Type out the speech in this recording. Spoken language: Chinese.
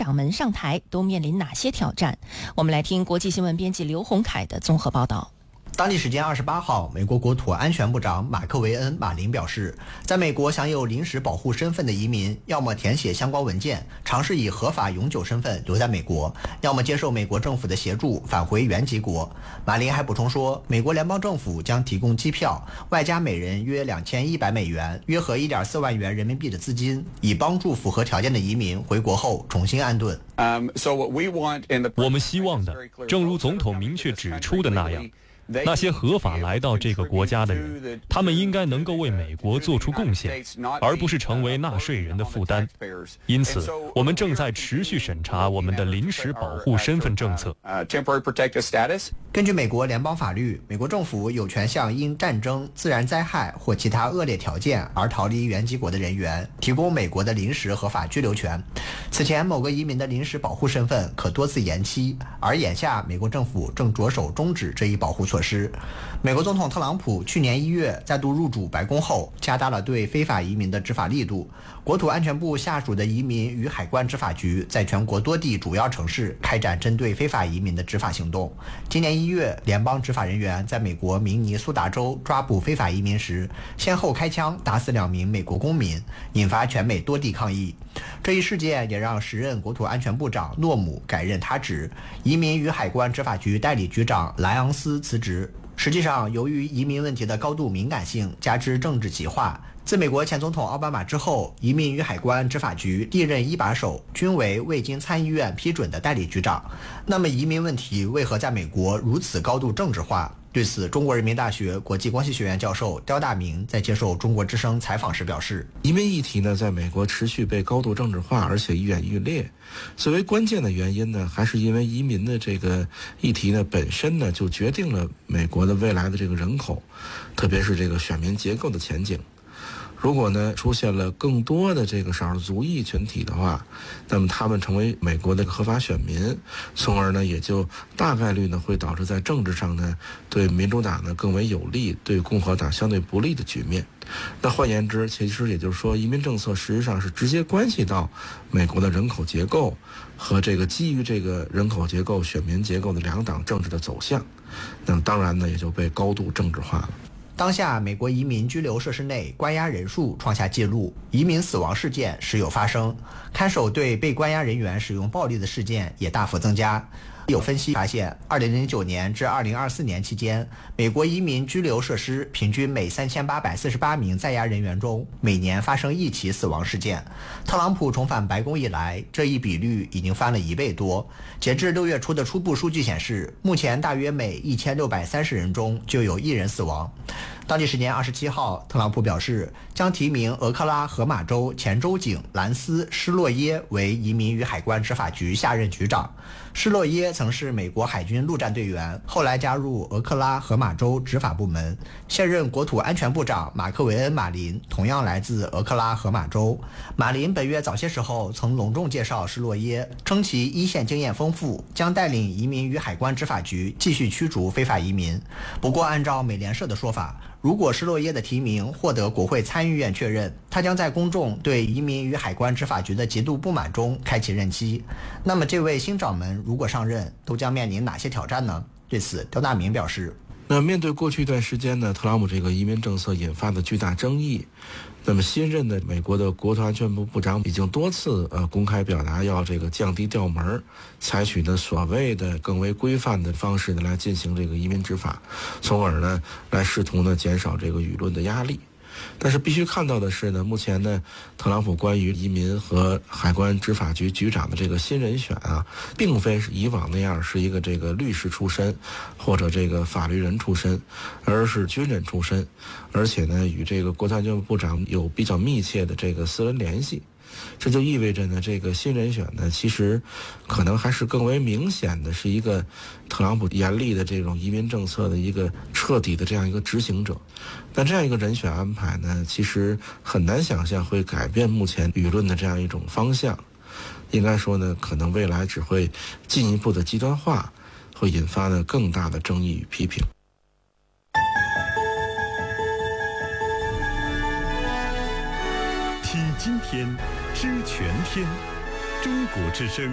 掌门上台都面临哪些挑战？我们来听国际新闻编辑刘洪凯的综合报道。 当地时间28号，美国国土安全部长马克维恩·马林表示，在美国享有临时保护身份的移民，要么填写相关文件，尝试以合法永久身份留在美国，要么接受美国政府的协助返回原籍国。马林还补充说，美国联邦政府将提供机票，外加每人约2100美元，约合1.4万元人民币的资金，以帮助符合条件的移民回国后重新安顿。 我们希望的，正如总统明确指出的那样，那些合法来到这个国家的人，他们应该能够为美国做出贡献，而不是成为纳税人的负担。因此，我们正在持续审查我们的临时保护身份政策。 根据美国联邦法律，美国政府有权向因战争、自然灾害或其他恶劣条件而逃离原籍国的人员提供美国的临时合法居留权。此前，某个移民的临时保护身份可多次延期，而眼下美国政府正着手终止这一保护措施。美国总统特朗普去年1月再度入主白宫后，加大了对非法移民的执法力度。国土安全部下属的移民与海关执法局在全国多地主要城市开展针对非法移民的执法行动。今年1月，联邦执法人员在美国明尼苏达州抓捕非法移民时，先后开枪打死2名美国公民，引发全美多地抗议。这一事件也让时任国土安全部长诺姆改任他职，移民与海关执法局代理局长莱昂斯辞职。实际上，由于移民问题的高度敏感性，加之政治极化，自美国前总统奥巴马之后，移民与海关执法局历任一把手均为未经参议院批准的代理局长。那么，移民问题为何在美国如此高度政治化？对此，中国人民大学国际关系学院教授刁大明在接受中国之声采访时表示， 移民议题呢，在美国持续被高度政治化，而且愈演愈烈。最为关键的原因呢，还是因为移民的这个议题呢本身呢，就决定了美国的未来的这个人口，特别是这个选民结构的前景。如果呢出现了更多的这个少数族裔群体的话，那么他们成为美国的合法选民，从而呢也就大概率呢会导致在政治上呢对民主党呢更为有利，对共和党相对不利的局面。那换言之，其实也就是说，移民政策实际上是直接关系到美国的人口结构和这个基于这个人口结构、选民结构的两党政治的走向。那么当然呢也就被高度政治化了。 当下，美国移民居留设施内关押人数创下纪录，移民死亡事件时有发生，看守对被关押人员使用暴力的事件也大幅增加。有分析发现，2009年至2024年期间，美国移民居留设施平均每3848名在押人员中，每年发生1起死亡事件。特朗普重返白宫以来，这一比率已经翻了1倍多。截至6月初的初步数据显示，目前大约每1630人中就有1人死亡。当地时间27号，特朗普表示将提名俄克拉荷马州前州警兰斯·施洛耶为移民与海关执法局下任局长。施洛耶曾是美国海军陆战队员，后来加入俄克拉荷马州执法部门。现任国土安全部长马克维恩·马林同样来自俄克拉荷马州。马林本月早些时候曾隆重介绍施洛耶，称其一线经验丰富，将带领移民与海关执法局继续驱逐非法移民。不过，按照美联社的说法，如果施洛耶的提名获得国会参议院确认，他将在公众对移民与海关执法局的极度不满中开启任期。那么这位新掌门如果上任，都将面临哪些挑战呢？对此，刁大明表示， 那面对过去一段时间呢，特朗普这个移民政策引发的巨大争议，那么新任的美国的国土安全部部长已经多次公开表达要这个降低调门，采取的所谓的更为规范的方式呢来进行这个移民执法，从而呢来试图呢减少这个舆论的压力。但是必须看到的是呢，目前呢，特朗普关于移民和海关执法局局长的这个新人选啊，并非是以往那样是一个这个律师出身或者这个法律人出身，而是军人出身，而且呢，与这个国土安全部长有比较密切的这个私人联系。这就意味着呢，这个新人选呢，其实可能还是更为明显的是一个特朗普严厉的这种移民政策的一个彻底的这样一个执行者。那这样一个人选安排呢，其实很难想象会改变目前舆论的这样一种方向。应该说呢，可能未来只会进一步的极端化，会引发呢更大的争议与批评。 听今天，知全天，中国之声。